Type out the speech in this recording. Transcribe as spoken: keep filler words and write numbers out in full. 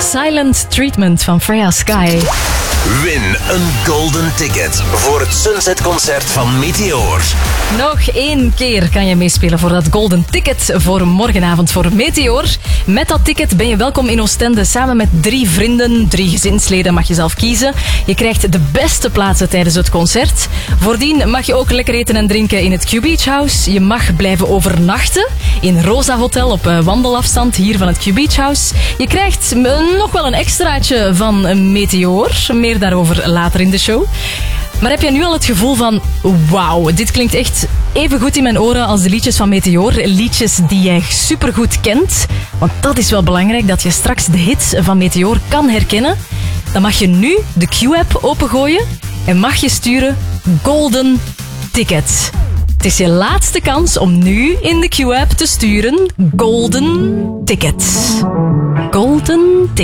Silent Treatment van Freya Sky. Win een golden ticket voor het Sunset-concert van Meteor. Nog één keer kan je meespelen voor dat golden ticket voor morgenavond voor Meteor. Met dat ticket ben je welkom in Oostende samen met drie vrienden, drie gezinsleden mag je zelf kiezen. Je krijgt de beste plaatsen tijdens het concert. Voordien mag je ook lekker eten en drinken in het Q-Beach House. Je mag blijven overnachten in Rosa Hotel op wandelafstand hier van het Q-Beach House. Je krijgt nog wel een extraatje van Meteor. Meer daarover later in de show. Maar heb je nu al het gevoel van, wauw, dit klinkt echt even goed in mijn oren als de liedjes van Meteor. Liedjes die jij supergoed kent. Want dat is wel belangrijk, dat je straks de hits van Meteor kan herkennen. Dan mag je nu de Q-app opengooien en mag je sturen Golden Ticket. Het is je laatste kans om nu in de Q-app te sturen Golden Ticket. Golden Ticket.